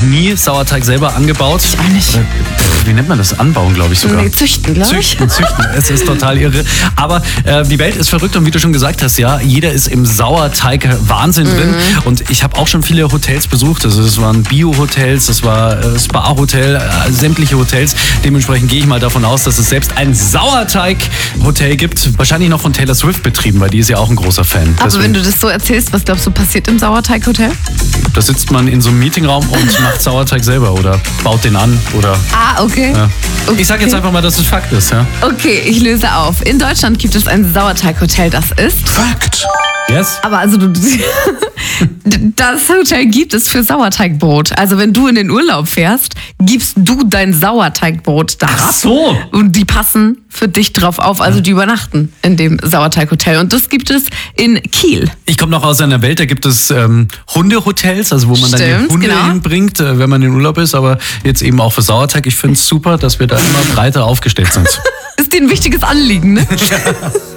nie Sauerteig selber angebaut. Ich auch nicht. Wie nennt man das? Anbauen, glaube ich sogar. Nee, züchten, glaube ich. Züchten. Es ist total irre. Aber die Welt ist verrückt und wie du schon gesagt hast, ja, jeder ist im Sauerteig-Wahnsinn drin. Und ich habe auch schon viele Hotels besucht. Also es waren Bio-Hotels, es war Spa-Hotel, sämtliche Hotels. Dementsprechend gehe ich mal davon aus, dass es selbst ein Sauerteig-Hotel gibt. Wahrscheinlich noch von Taylor Swift betrieben, weil die ist ja auch ein großer Fan. Aber wenn du das so erzählst, was glaubst du passiert im Sauerteig-Hotel? Da sitzt man in so einem Meetingraum und macht Sauerteig selber oder baut den an oder... Ah, okay. Ja. Okay. Ich sage jetzt einfach mal, dass es Fakt ist. Ja? Okay, ich löse auf. In Deutschland gibt es ein Sauerteig-Hotel, das ist... Fakt. Yes. Aber also das Hotel gibt es für Sauerteigbrot. Also wenn du in den Urlaub fährst, gibst du dein Sauerteigbrot da ab. Ach so. Und die passen für dich drauf auf, also die übernachten in dem Sauerteighotel. Und das gibt es in Kiel. Ich komme noch aus einer Welt, da gibt es Hundehotels, also wo man dann die Hunde hinbringt, wenn man in Urlaub ist, aber jetzt eben auch für Sauerteig. Ich finde es super, dass wir da immer breiter aufgestellt sind. Ist dir ein wichtiges Anliegen, ne?